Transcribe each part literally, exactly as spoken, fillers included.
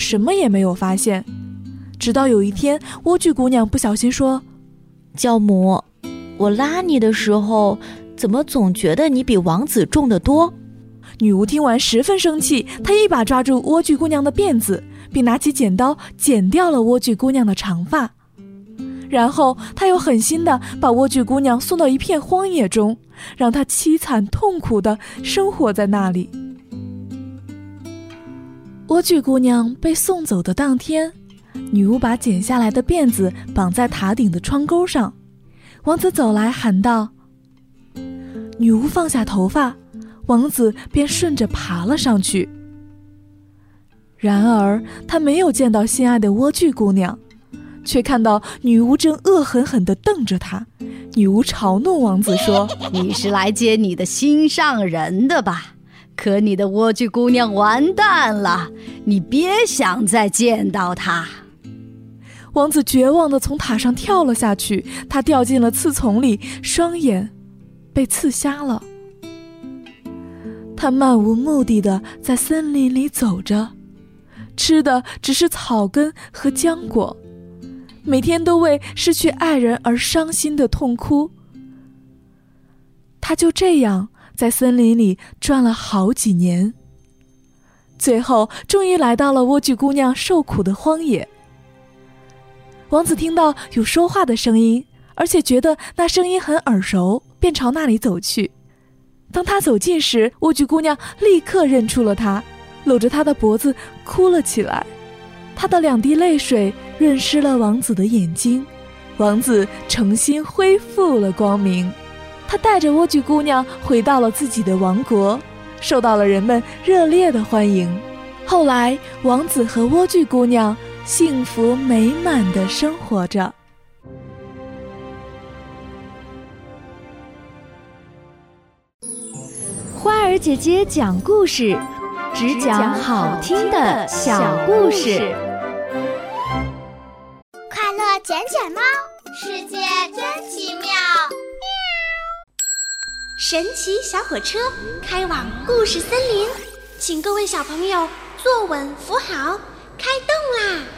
什么也没有发现。直到有一天，莴苣姑娘不小心说： 教母，我拉你的时候，怎么总觉得你比王子重得多？ 女巫听完十分生气，她一把抓住莴苣姑娘的辫子，并拿起剪刀剪掉了莴苣姑娘的长发。然后她又狠心地把莴苣姑娘送到一片荒野中，让她凄惨痛苦地生活在那里。莴苣姑娘被送走的当天，女巫把剪下来的辫子绑在塔顶的窗钩上。王子走来喊道：女巫放下头发，王子便顺着爬了上去。然而他没有见到心爱的莴苣姑娘，却看到女巫正恶狠狠地瞪着他。女巫嘲弄王子说： 你是来接你的心上人的吧？可你的莴苣姑娘完蛋了，你别想再见到她。 王子绝望地从塔上跳了下去，他掉进了刺丛里，双眼被刺瞎了。他漫无目的地在森林里走着，吃的只是草根和浆果，每天都为失去爱人而伤心的痛哭。他就这样在森林里转了好几年，最后终于来到了莴苣姑娘受苦的荒野。王子听到有说话的声音，而且觉得那声音很耳熟，便朝那里走去。当他走近时，莴苣姑娘立刻认出了他，搂着他的脖子哭了起来。她的两滴泪水润湿了王子的眼睛，王子重新恢复了光明。他带着莴苣姑娘回到了自己的王国，受到了人们热烈的欢迎。后来，王子和莴苣姑娘幸福美满地生活着。 花儿姐姐讲故事，只讲好听的小故事。 快乐捡捡猫，世界真奇妙。神奇小火车开往故事森林，请各位小朋友坐稳扶好，开动啦！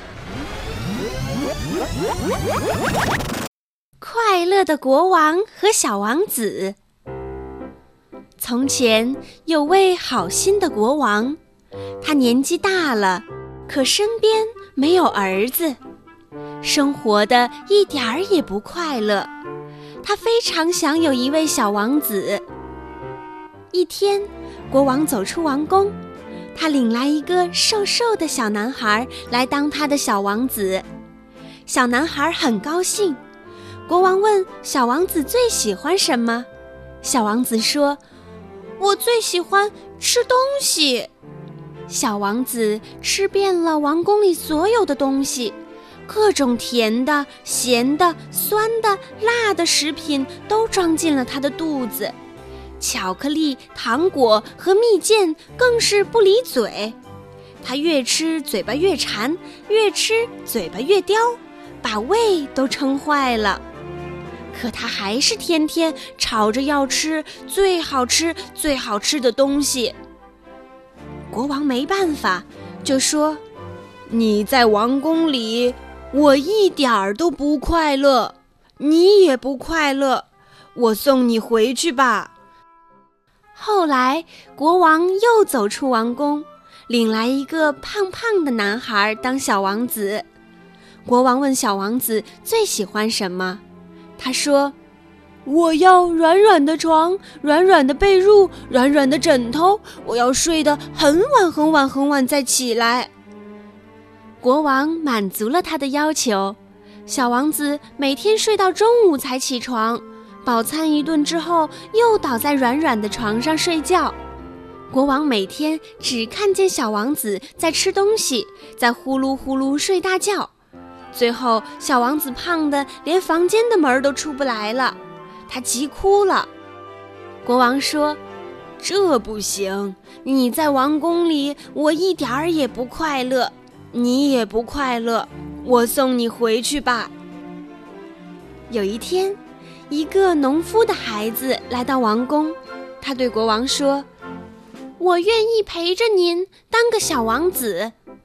快乐的国王和小王子。从前有位好心的国王，他年纪大了，可身边没有儿子，生活的一点儿也不快乐。他非常想有一位小王子。一天，国王走出王宫，他领来一个瘦瘦的小男孩来当他的小王子。小男孩很高兴。国王问小王子最喜欢什么？小王子说：我最喜欢吃东西。小王子吃遍了王宫里所有的东西，各种甜的、咸的、酸的、辣的食品都装进了他的肚子，巧克力、糖果和蜜饯更是不离嘴。他越吃嘴巴越馋，越吃嘴巴越刁，把胃都撑坏了。可他还是天天吵着要吃最好吃、最好吃的东西。国王没办法，就说：你在王宫里，我一点儿都不快乐，你也不快乐，我送你回去吧。后来，国王又走出王宫，领来一个胖胖的男孩当小王子。国王问小王子最喜欢什么？他说：我要软软的床，软软的被褥，软软的枕头，我要睡得很晚很晚很晚再起来。国王满足了他的要求，小王子每天睡到中午才起床，饱餐一顿之后又倒在软软的床上睡觉。国王每天只看见小王子在吃东西，在呼噜呼噜睡大觉。最后小王子胖得连房间的门都出不来了，他急哭了。国王说：这不行，你在王宫里，我一点儿也不快乐，你也不快乐，我送你回去吧。有一天，一个农夫的孩子来到王宫，他对国王说：我愿意陪着您当个小王子，